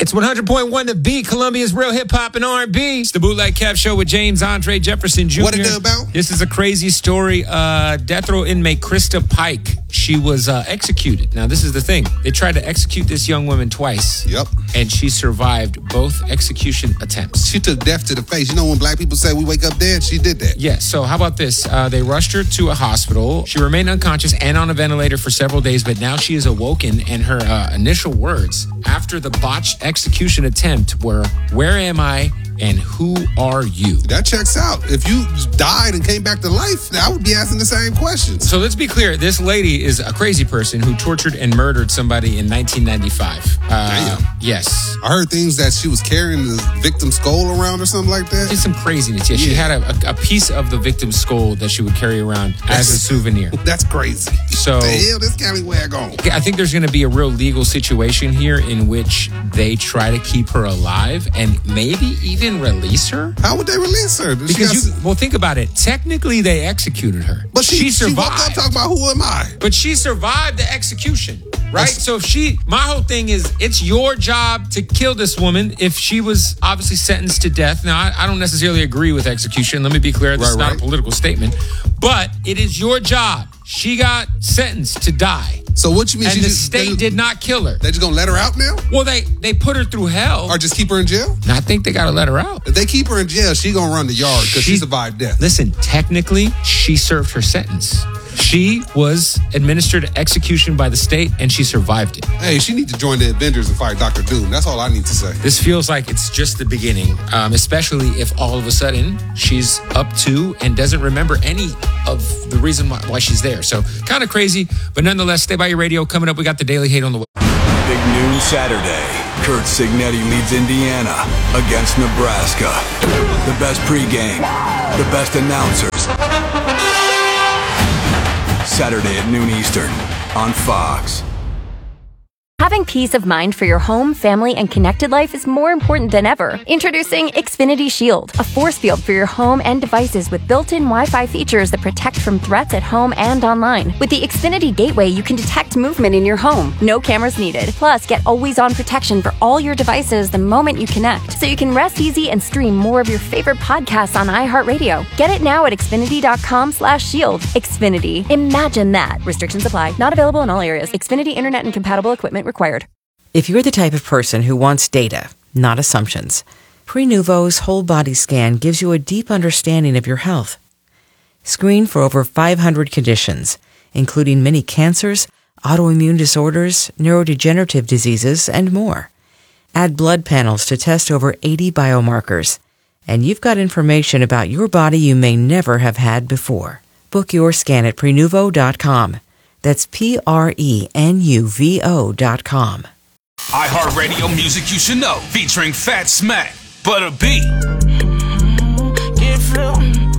It's 100.1 The Beat, Columbia's real hip-hop and R&B. It's the Bootleg Cap Show with James Andre Jefferson Jr. What it about? This is a crazy story. Death row inmate Krista Pike, she was executed. Now, this is the thing. They tried to execute this young woman twice. Yep. And she survived both execution attempts. She took death to the face. You know when black people say we wake up dead? She did that. Yeah, so how about this? They rushed her to a hospital. She remained unconscious and on a ventilator for several days, but now she is awoken, and her initial words after the botched execution attempt were, "Where am I and who are you?" That checks out. If you died and came back to life, I would be asking the same questions. So let's be clear. This lady is a crazy person who tortured and murdered somebody in 1995. Damn. Yes. I heard things that she was carrying the victim's skull around or something like that. It's some craziness. Yeah, she had a piece of the victim's skull that she would carry around as a souvenir. That's crazy. So the hell this scallywag on? I think there's going to be a real legal situation here in which they try to keep her alive and maybe even release her. How would they release her? Because think about it. Technically, they executed her. But she survived. She woke up talking about who am I? But she survived the execution, right? So my whole thing is, it's your job to kill this woman if she was obviously sentenced to death. Now, I don't necessarily agree with execution. Let me be clear. This is not a political statement. But it is your job. She got sentenced to die. So what you mean? And the state did not kill her. They just gonna let her out now? Well, they put her through hell. Or just keep her in jail? I think they gotta let her out. If they keep her in jail, she gonna run the yard because she survived death. Listen, technically, she served her sentence. She was administered execution by the state, and she survived it. Hey, she needs to join the Avengers and fight Dr. Doom. That's all I need to say. This feels like it's just the beginning, especially if all of a sudden she's up to and doesn't remember any of the reason why she's there. So kind of crazy, but nonetheless, stay by your radio. Coming up, we got the Daily Hate on the way. Big noon Saturday. Kurt Signetti leads Indiana against Nebraska. The best pregame, the best announcers. Saturday at noon Eastern on Fox. Having peace of mind for your home, family, and connected life is more important than ever. Introducing Xfinity Shield, a force field for your home and devices with built-in Wi-Fi features that protect from threats at home and online. With the Xfinity Gateway, you can detect movement in your home. No cameras needed. Plus, get always-on protection for all your devices the moment you connect, so you can rest easy and stream more of your favorite podcasts on iHeartRadio. Get it now at Xfinity.com/shield. Xfinity. Imagine that. Restrictions apply. Not available in all areas. Xfinity Internet and compatible equipment required. If you're the type of person who wants data, not assumptions, Prenuvo's whole body scan gives you a deep understanding of your health. Screen for over 500 conditions, including many cancers, autoimmune disorders, neurodegenerative diseases, and more. Add blood panels to test over 80 biomarkers, and you've got information about your body you may never have had before. Book your scan at Prenuvo.com. That's Prenuvo.com. iHeartRadio music you should know, featuring Fat Smack, Butter B. Get flow.